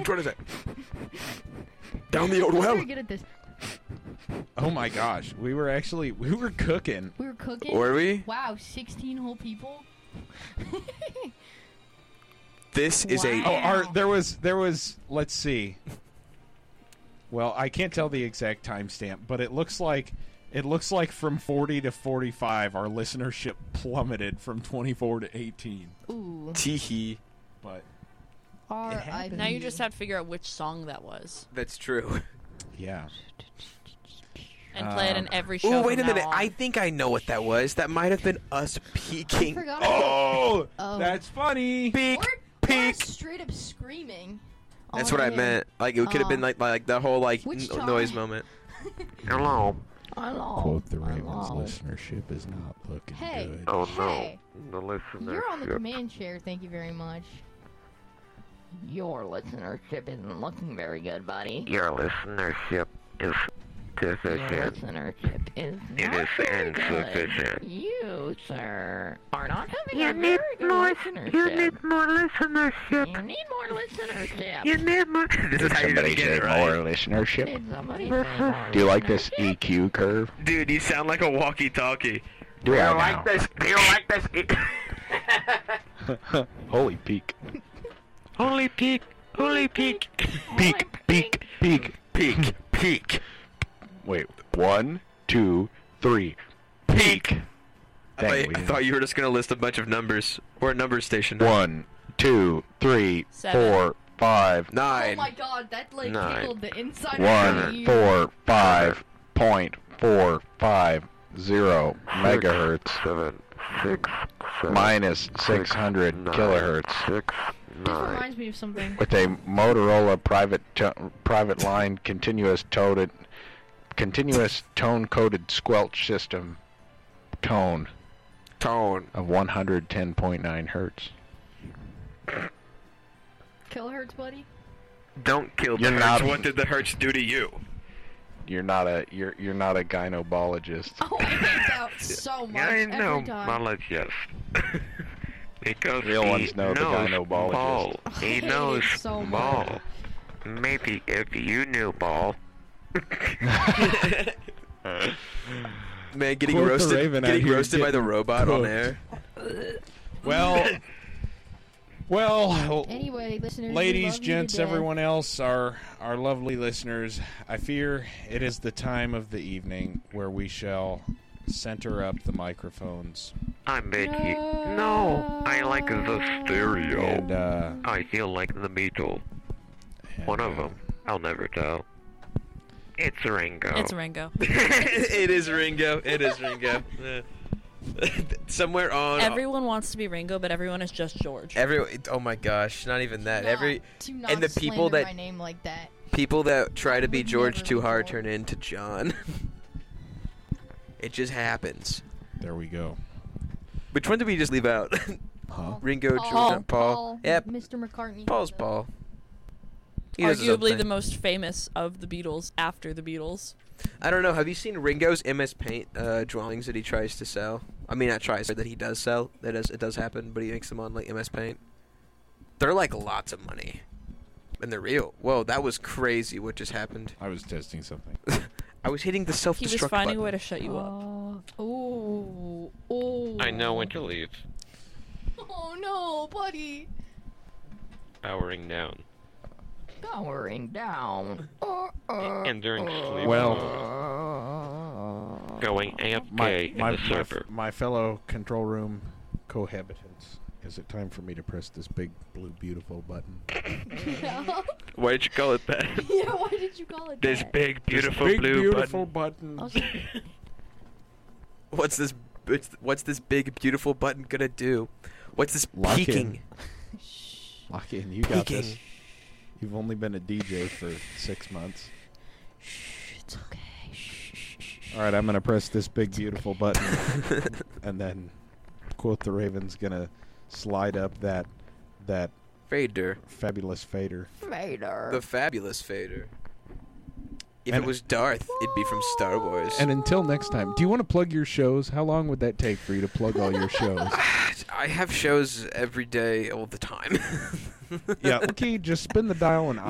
Which one is it? Down the old well. Very good at this. Oh my gosh, we were cooking. We were cooking. Were we? Wow, 16 whole people. This is a. Wow. There was. Let's see. Well, I can't tell the exact timestamp, but it looks like from 40 to 45, our listenership plummeted from 24 to 18. Ooh. Teehee. But R.I.P. Now you just have to figure out which song that was That's true. yeah. and play it in every show. Oh, wait a from now minute. on. I think I know what that was. That might have been us peeking. I forgot. Oh, Oh. that's funny. Peek, Or peek. straight up screaming. That's on what I air. meant. Like, it could have been like the whole, like, Which noise time? moment. Hello. Hello. Quote the Ravens Hello. listenership is not looking Hey. good. Oh, Hey, The listener. you're on the command chair. Thank you very much. Your listenership isn't looking very good, buddy. Your listenership is Your listenership is It not is very good. insufficient. You, sir, are not having You a need very good more. listenership. You need more listenership. You need more listenership. You need more. This is how you're gonna get it right. listenership? Did somebody say more Do you like this listenership? EQ curve? Dude, you sound like a walkie-talkie. Do I now? this? Do you like this? Holy peak. Holy peak. Holy peak. Peak, peak, peak. Peak. Peak. Wait, 1, 2, 3. Peak. I thought you were just gonna list a bunch of numbers. We're a number station. 1, 2, 3, 7. 4, 5. Oh 9. my god, that like 9. tickled the inside of 1, my ear. 4, 5.450 megahertz 7, 6, minus 600 kilohertz 6, This reminds me of something. with a Motorola private line continuous tone coded squelch system tone Tone. of 110.9 hertz. Kilohertz, buddy? Don't kill the You're Hertz. not- What did the Hertz do to you? You're not a gynecologist. Oh, I hate that so much every time. yes. Because Real ones know the gynecologist. ball. I He hate knows it so ball. much. Maybe if you knew ball. Man, getting Quote the roasted, Raven out getting here roasted by the getting robot on cooked. air. Well, Anyway, listeners, we ladies, love you gents, to death. everyone else, our lovely listeners, I fear it is the time of the evening where we shall center up the microphones. I bet you. No, I like the stereo. And, I feel like the Beatles. One of them. I'll never tell. It's Ringo. It's Ringo. It is Ringo. It is Ringo. Somewhere on. Everyone wants to be Ringo, but everyone is just George. Oh my gosh, not even that. Do not and the people slander that- my name like that. People that try to be would George never too be hard George. turn into John. It just happens. there we go. Which one did we just leave out? Huh? Ringo, George, Paul. Yep, Mr. McCartney. Paul's Paul. He does his own Arguably thing. the most famous of the Beatles after the Beatles. I don't know. Have you seen Ringo's MS Paint drawings that he tries to sell? I mean, not tries, but that he does sell. It does happen, but he makes them on like MS Paint. They're like lots of money, and they're real. Whoa, that was crazy! What just happened? I was testing something. I was hitting the He self-destruct was finding button. a way to shut you up. Oh. I know when to leave. Oh no, buddy. Powering down. Powering down. And during sleep. Well, Going AFK in the server. my fellow control room cohabitants, is it time for me to press this big blue beautiful button? Why did you call it that? Yeah, why did you call it This that? big, beautiful This big blue beautiful button. button. What's this? What's this big, beautiful button gonna do? What's this Lock in. peeking? Lock in, you got Peeking. this. You've only been a DJ for 6 months. It's okay. All right, I'm gonna press this big beautiful button, and then quote the Raven's gonna slide up that Fader. fabulous fader. Vader. The fabulous Fader. If And- it was Darth, it'd be from Star Wars. And until next time, do you want to plug your shows? How long would that take for you to plug all your shows? I have shows every day, all the time. Yeah, okay, just spin the dial and